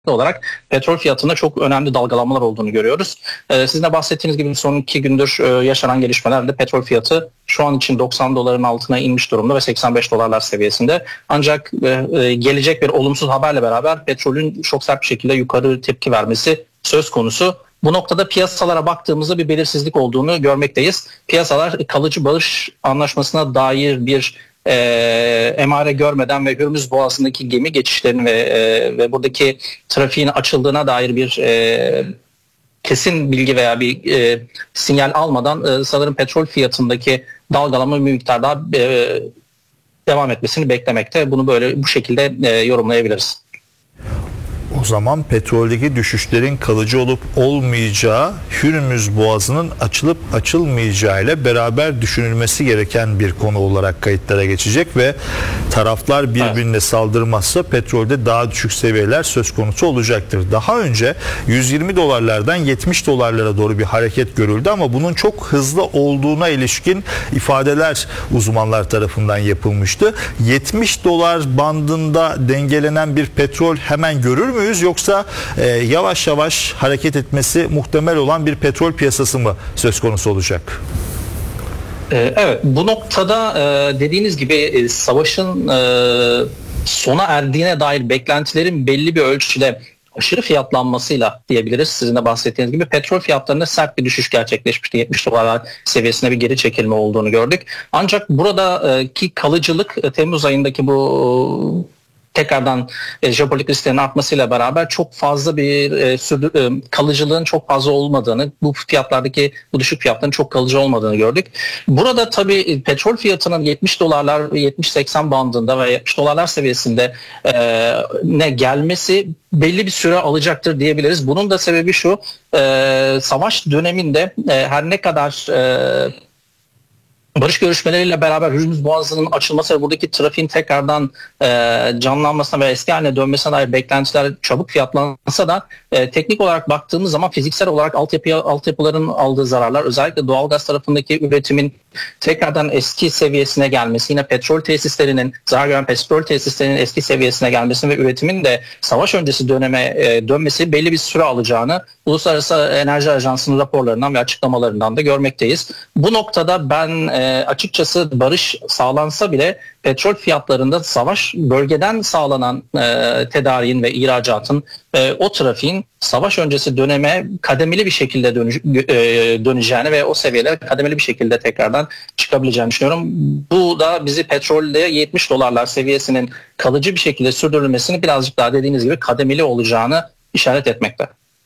olarak petrol fiyatında çok önemli dalgalanmalar olduğunu görüyoruz. Sizin de bahsettiğiniz gibi son 2 gündür yaşanan gelişmelerde petrol fiyatı şu an için 90 doların altına inmiş durumda ve 85 dolarlar seviyesinde. Ancak gelecek bir olumsuz haberle beraber petrolün çok sert bir şekilde yukarı tepki vermesi söz konusu. Bu noktada piyasalara baktığımızda bir belirsizlik olduğunu görmekteyiz. Piyasalar kalıcı barış anlaşmasına dair bir emare görmeden ve Hürmüz Boğazı'ndaki gemi geçişlerini ve buradaki trafiğin açıldığına dair bir kesin bilgi veya bir sinyal almadan sanırım petrol fiyatındaki dalgalama bir miktar daha devam etmesini beklemekte. Bunu böyle bu şekilde yorumlayabiliriz. O zaman petroldeki düşüşlerin kalıcı olup olmayacağı, Hürmüz Boğazı'nın açılıp açılmayacağı ile beraber düşünülmesi gereken bir konu olarak kayıtlara geçecek ve taraflar birbirine saldırmazsa petrolde daha düşük seviyeler söz konusu olacaktır. Daha önce 120 dolarlardan 70 dolarlara doğru bir hareket görüldü ama bunun çok hızlı olduğuna ilişkin ifadeler uzmanlar tarafından yapılmıştı. 70 dolar bandında dengelenen bir petrol hemen görür müyüz? Yoksa yavaş yavaş hareket etmesi muhtemel olan bir petrol piyasası mı söz konusu olacak? Evet, bu noktada dediğiniz gibi savaşın sona erdiğine dair beklentilerin belli bir ölçüde aşırı fiyatlanmasıyla diyebiliriz. Sizin de bahsettiğiniz gibi petrol fiyatlarında sert bir düşüş gerçekleşmişti. 70 dolarlar seviyesine bir geri çekilme olduğunu gördük. Ancak buradaki kalıcılık Temmuz ayındaki bu tekrardan jeopolitik risklerin artmasıyla beraber çok fazla bir kalıcılığın çok fazla olmadığını, bu fiyatlardaki bu düşük fiyatların çok kalıcı olmadığını gördük. Burada tabii petrol fiyatının 70 dolarlar 70-80 bandında ve 70 dolarlar seviyesinde ne gelmesi belli bir süre alacaktır diyebiliriz. Bunun da sebebi şu, savaş döneminde her ne kadar barış görüşmeleriyle beraber Hürmüz Boğazı'nın açılması ve buradaki trafiğin tekrardan canlanmasına ve eski haline dönmesine dair beklentiler çabuk fiyatlansa da teknik olarak baktığımız zaman fiziksel olarak altyapıların aldığı zararlar, özellikle doğalgaz tarafındaki üretimin tekrardan eski seviyesine gelmesi, yine petrol tesislerinin, zarar gören petrol tesislerinin eski seviyesine gelmesi ve üretimin de savaş öncesi döneme dönmesi belli bir süre alacağını Uluslararası Enerji Ajansı'nın raporlarından ve açıklamalarından da görmekteyiz. Bu noktada ben açıkçası barış sağlansa bile petrol fiyatlarında savaş bölgeden sağlanan tedariğin ve ihracatın o trafiğin savaş öncesi döneme kademeli bir şekilde döneceğini ve o seviyelere kademeli bir şekilde tekrardan çıkabileceğini düşünüyorum. Bu da bizi petrolde 70 dolarlar seviyesinin kalıcı bir şekilde sürdürülmesini birazcık daha dediğiniz gibi kademeli olacağını işaret etmekte.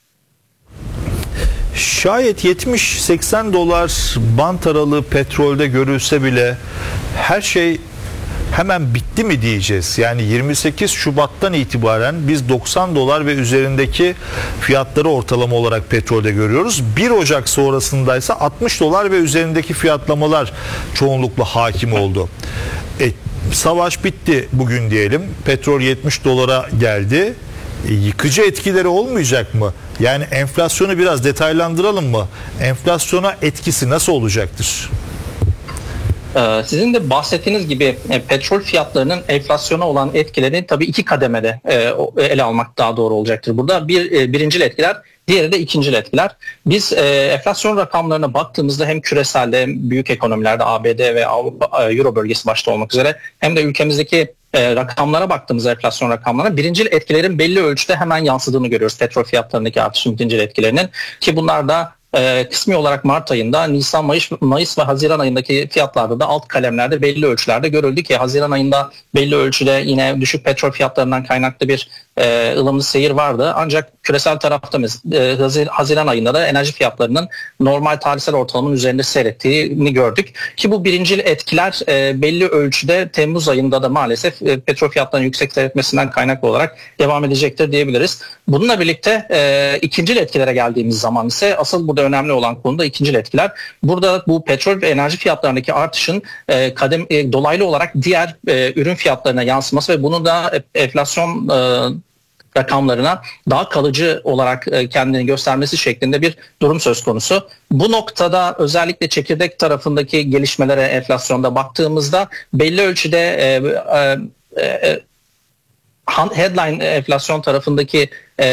Şayet 70-80 dolar bant aralığı petrolde görülse bile her şey hemen bitti mi diyeceğiz? Yani 28 Şubat'tan itibaren biz 90 dolar ve üzerindeki fiyatları ortalama olarak petrolde görüyoruz. 1 Ocak sonrasındaysa 60 dolar ve üzerindeki fiyatlamalar çoğunlukla hakim oldu. Savaş bitti bugün diyelim. Petrol 70 dolara geldi. Yıkıcı etkileri olmayacak mı? Yani enflasyonu biraz detaylandıralım mı? Enflasyona etkisi nasıl olacaktır? Sizin de bahsettiğiniz gibi petrol fiyatlarının enflasyona olan etkilerini tabii iki kademede ele almak daha doğru olacaktır. Burada birincil etkiler, diğeri de ikincil etkiler. Biz enflasyon rakamlarına baktığımızda hem küreselde hem büyük ekonomilerde ABD ve Avrupa, Euro bölgesi başta olmak üzere hem de ülkemizdeki rakamlara baktığımızda enflasyon rakamlarına birincil etkilerin belli ölçüde hemen yansıdığını görüyoruz. Petrol fiyatlarındaki artışın birincil etkilerinin, ki bunlar da kısmi olarak Mart ayında, Nisan, Mayıs ve Haziran ayındaki fiyatlarda da alt kalemlerde belli ölçülerde görüldü ki Haziran ayında belli ölçüde yine düşük petrol fiyatlarından kaynaklı bir ılımlı seyir vardı. Ancak küresel tarafta Haziran ayında da enerji fiyatlarının normal tarihsel ortalamanın üzerinde seyrettiğini gördük. Ki bu birincil etkiler belli ölçüde Temmuz ayında da maalesef petrol fiyatlarının yüksek seyretmesinden kaynaklı olarak devam edecektir diyebiliriz. Bununla birlikte ikincil etkilere geldiğimiz zaman ise asıl burada önemli olan konu da ikincil etkiler. Burada bu petrol ve enerji fiyatlarındaki artışın dolaylı olarak diğer ürün fiyatlarına yansıması ve bunu da enflasyon rakamlarına daha kalıcı olarak kendini göstermesi şeklinde bir durum söz konusu. Bu noktada özellikle çekirdek tarafındaki gelişmelere enflasyonda baktığımızda belli ölçüde headline enflasyon tarafındaki